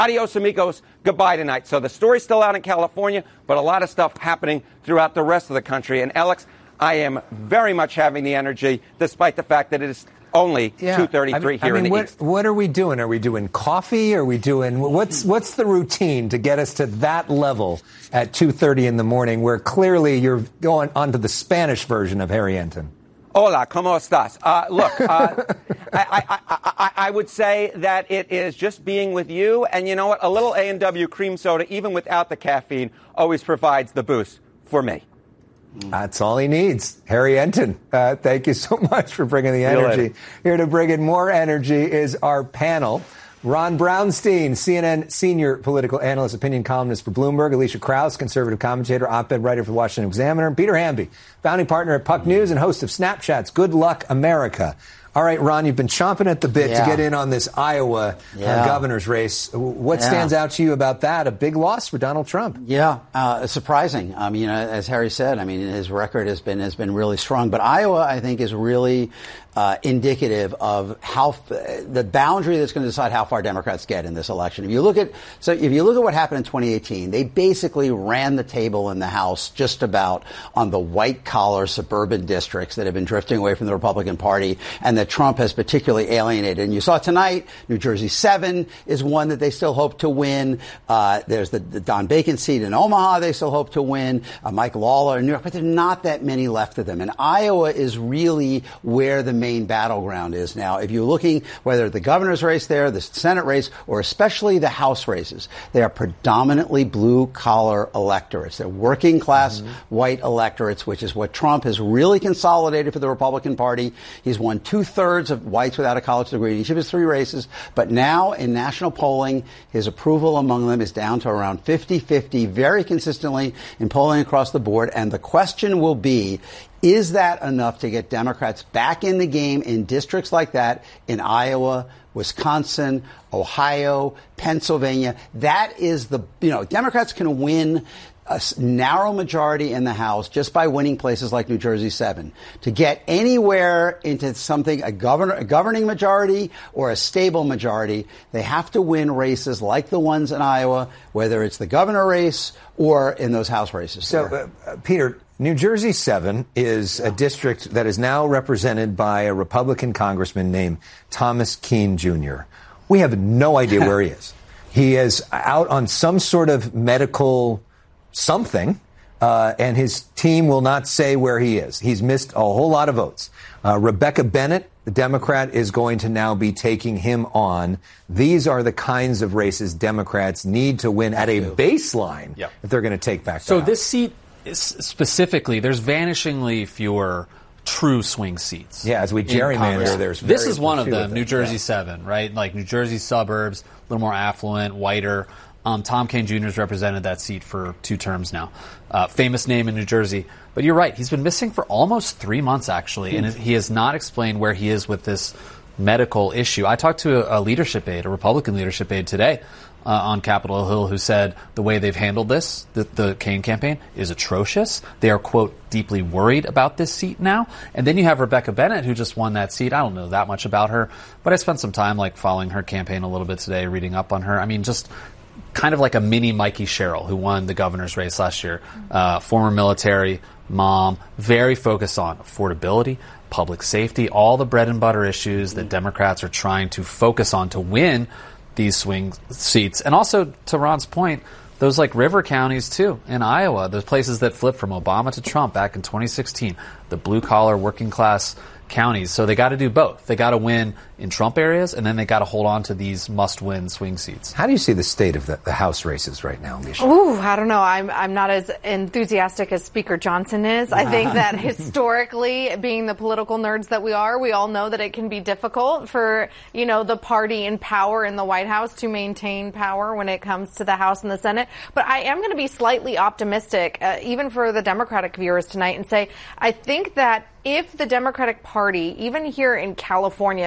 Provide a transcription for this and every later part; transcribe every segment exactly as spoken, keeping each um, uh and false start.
Adios, amigos. Goodbye tonight. So the story's still out in California, but a lot of stuff happening throughout the rest of the country. And, Alex, I am very much having the energy, despite the fact that it is only yeah. two thirty-three I mean, here I mean, in the what, East. What are we doing? Are we doing coffee? Are we doing what's what's the routine to get us to that level at two thirty in the morning, where clearly you're going onto the Spanish version of Harry Enten? Hola, ¿cómo estás? Uh, look, uh, I, I, I, I would say that it is just being with you, and you know what? A little A and W cream soda, even without the caffeine, always provides the boost for me. That's all he needs. Harry Enten, uh, thank you so much for bringing the energy. Here to bring in more energy is our panel. Ron Brownstein, C N N senior political analyst, opinion columnist for Bloomberg. Alicia Krause, conservative commentator, op-ed writer for the Washington Examiner. And Peter Hamby, founding partner at Puck News and host of Snapchat's Good Luck America. All right, Ron, you've been chomping at the bit yeah. to get in on this Iowa yeah. uh, governor's race. What yeah. stands out to you about that? A big loss for Donald Trump. Yeah, uh, surprising. I mean, as Harry said, I mean, his record has been has been really strong. But Iowa, I think, is really uh, indicative of how f- the boundary that's going to decide how far Democrats get in this election. If you look at so if you look at what happened in twenty eighteen, they basically ran the table in the House just about on the white collar suburban districts that have been drifting away from the Republican Party and that Trump has particularly alienated. And you saw tonight, New Jersey seven is one that they still hope to win. Uh, there's the, the Don Bacon seat in Omaha they still hope to win. Uh, Mike Lawler in New York, but there are not that many left of them. And Iowa is really where the main battleground is now. If you're looking whether the governor's race there, the Senate race, or especially the House races, they are predominantly blue-collar electorates. They're working-class mm-hmm. white electorates, which is what Trump has really consolidated for the Republican Party. He's won two-thirds of whites without a college degree in each of his three races. But now in national polling, his approval among them is down to around fifty-fifty, very consistently in polling across the board. And the question will be, is that enough to get Democrats back in the game in districts like that in Iowa, Wisconsin, Ohio, Pennsylvania? That is the, you know, Democrats can win a narrow majority in the House just by winning places like New Jersey seven. To get anywhere into something, a, governor, a governing majority or a stable majority, they have to win races like the ones in Iowa, whether it's the governor race or in those House races. So, uh, Peter, New Jersey seven is a district that is now represented by a Republican congressman named Thomas Kean Junior We have no idea where he is. He is out on some sort of medical something, uh, and his team will not say where he is. He's missed a whole lot of votes. Uh, Rebecca Bennett, the Democrat, is going to now be taking him on. These are the kinds of races Democrats need to win at a baseline yep. if they're going to take back the So House. This seat is specifically, there's vanishingly fewer true swing seats. Yeah, as we gerrymander, there's very This is one of few them, New Jersey yeah. seven, right? Like New Jersey suburbs, a little more affluent, whiter. Um, Tom Kean Junior has represented that seat for two terms now. Uh, famous name in New Jersey. But you're right, he's been missing for almost three months, actually, and he has not explained where he is with this medical issue. I talked to a, a leadership aide, a Republican leadership aide today uh, on Capitol Hill, who said the way they've handled this, the, the Kean campaign, is atrocious. They are, quote, deeply worried about this seat now. And then you have Rebecca Bennett, who just won that seat. I don't know that much about her, but I spent some time like following her campaign a little bit today, reading up on her. I mean, just kind of like a mini Mikey Sherrill, who won the governor's race last year. Uh, former military, mom, very focused on affordability, public safety, all the bread and butter issues that Democrats are trying to focus on to win these swing seats. And also, to Ron's point, those like river counties, too, in Iowa, those places that flipped from Obama to Trump back in twenty sixteen, the blue-collar, working-class counties. So they got to do both. They got to win in Trump areas, and then they got to hold on to these must-win swing seats. How do you see the state of the, the House races right now, Alicia? Ooh, I don't know. I'm I'm not as enthusiastic as Speaker Johnson is. I think that historically, being the political nerds that we are, we all know that it can be difficult for, you know, the party in power in the White House to maintain power when it comes to the House and the Senate. But I am going to be slightly optimistic, uh, even for the Democratic viewers tonight, and say I think that if the Democratic Party, even here in California, maybe not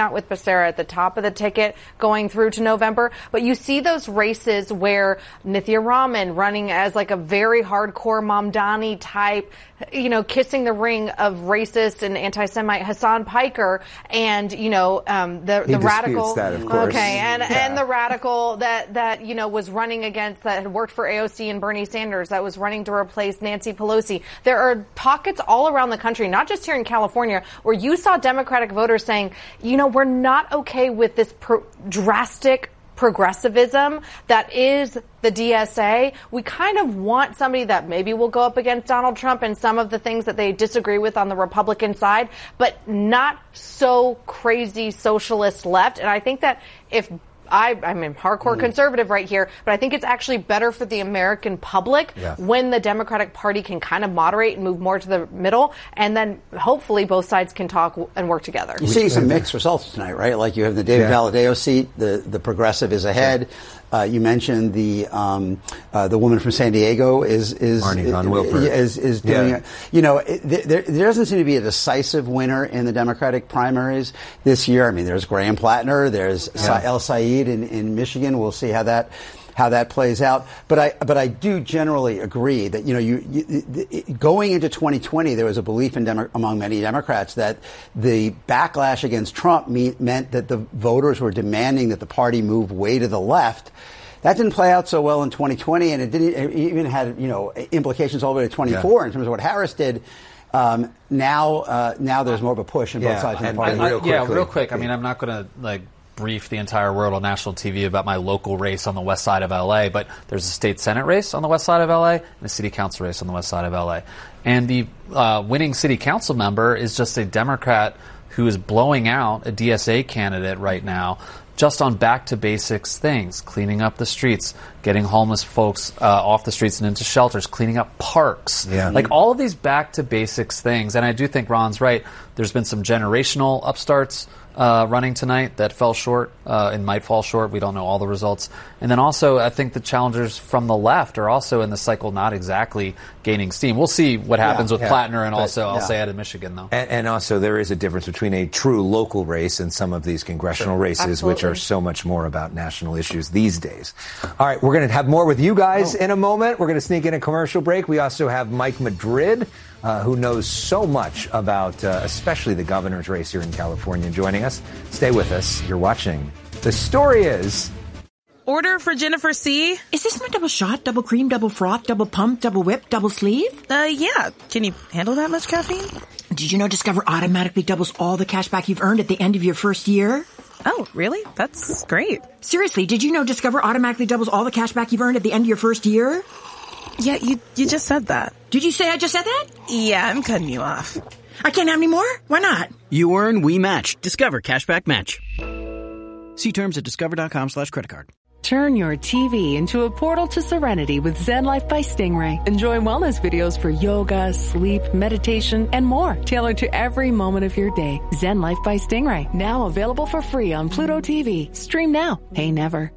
Matt with Becerra at the top of the ticket going through to November. But you see those races where Nithya Raman running as like a very hardcore Mamdani type, you know, kissing the ring of racist and anti-Semite Hassan Piker, and you know, um, the he the radical. That, of course. Okay, and yeah. and the radical that that you know was running against, that had worked for A O C and Bernie Sanders, that was running to replace Nancy Pelosi. There are pockets all around the country, not just here in California, where you saw Democratic voters saying, you know, we're not okay with this pro- drastic progressivism that is the D S A. We kind of want somebody that maybe will go up against Donald Trump and some of the things that they disagree with on the Republican side, but not so crazy socialist left. And I think that if I, I'm a hardcore mm. conservative right here, but I think it's actually better for the American public yeah. when the Democratic Party can kind of moderate and move more to the middle, and then hopefully both sides can talk and work together. You see some mixed results tonight, right? Like you have the David yeah. Valadao seat, the, the progressive is ahead. Yeah. Uh, you mentioned the um, uh, the woman from San Diego is is Marnie Von Wilper. is is doing yeah. it. You know, it, there, there doesn't seem to be a decisive winner in the Democratic primaries this year. I mean, there's Graham Plattner, there's yeah. El Said in, in Michigan. We'll see how that how that plays out. But I but I do generally agree that you know you, you going into twenty twenty, there was a belief in Demo- among many Democrats that the backlash against Trump me- meant that the voters were demanding that the party move way to the left. That didn't play out so well in twenty twenty, and it didn't it even had you know implications all the way to twenty-four yeah. in terms of what Harris did. Um, now, uh, now there's more of a push on yeah. both sides of the and, party. and real yeah, real quick. I mean, I'm not going to like brief the entire world on national T V about my local race on the west side of L A, but there's a state senate race on the west side of L A and a city council race on the west side of L A. And the uh, winning city council member is just a Democrat who is blowing out a D S A candidate right now, just on back-to-basics things, cleaning up the streets, getting homeless folks uh, off the streets and into shelters, cleaning up parks. Yeah. Like all of these back-to-basics things. And I do think Ron's right. There's been some generational upstarts uh, running tonight that fell short uh, and might fall short. We don't know all the results. And then also, I think the challengers from the left are also in the cycle not exactly gaining steam. We'll see what happens yeah, with yeah. Plattner and but, also, I'll yeah. say, out of Michigan, though. And, and also, there is a difference between a true local race and some of these congressional sure. races, Absolutely. which are so much more about national issues these days. All right, we're going to have more with you guys oh. in a moment. We're going to sneak in a commercial break. We also have Mike Madrid, uh, who knows so much about uh, especially the governor's race here in California, joining us. Stay with us. You're watching The Story Is... Order for Jennifer C. Is this my double shot, double cream, double froth, double pump, double whip, double sleeve? Uh, yeah. Can you handle that much caffeine? Did you know Discover automatically doubles all the cash back you've earned at the end of your first year? Oh, really? That's great. Seriously, did you know Discover automatically doubles all the cash back you've earned at the end of your first year? Yeah, you you just said that. Did you say I just said that? Yeah, I'm cutting you off. I can't have any more? Why not? You earn, we match. Discover Cashback Match. See terms at discover.com slash credit card. Turn your T V into a portal to serenity with Zen Life by Stingray. Enjoy wellness videos for yoga, sleep, meditation, and more, tailored to every moment of your day. Zen Life by Stingray, now available for free on Pluto T V. Stream now, pay never.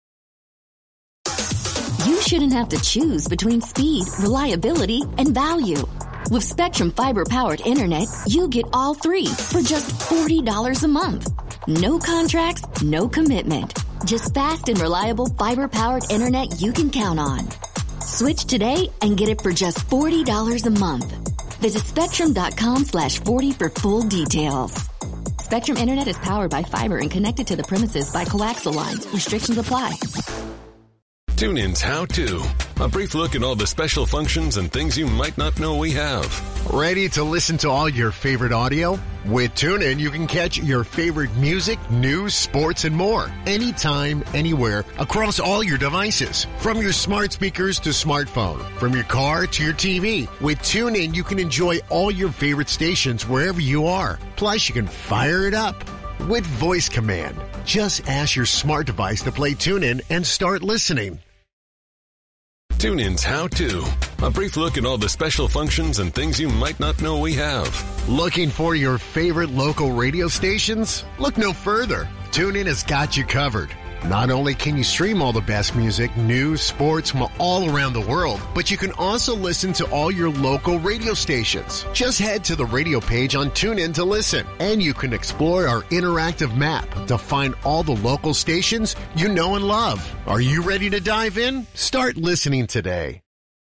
You shouldn't have to choose between speed, reliability, and value. With Spectrum Fiber-powered internet, you get all three for just forty dollars a month. No contracts, no commitment. Just fast and reliable fiber-powered internet you can count on. Switch today and get it for just forty dollars a month. Visit spectrum.com slash 40 for full details. Spectrum Internet is powered by fiber and connected to the premises by coaxial lines. Restrictions apply. TuneIn's How To. A brief look at all the special functions and things you might not know we have. Ready to listen to all your favorite audio? With TuneIn, you can catch your favorite music, news, sports, and more. Anytime, anywhere, across all your devices. From your smart speakers to smartphone. From your car to your T V. With TuneIn, you can enjoy all your favorite stations wherever you are. Plus, you can fire it up with voice command. Just ask your smart device to play TuneIn and start listening. TuneIn's How To. A brief look at all the special functions and things you might not know we have. Looking for your favorite local radio stations? Look no further. TuneIn has got you covered. Not only can you stream all the best music, news, sports from all around the world, but you can also listen to all your local radio stations. Just head to the radio page on TuneIn to listen, and you can explore our interactive map to find all the local stations you know and love. Are you ready to dive in? Start listening today.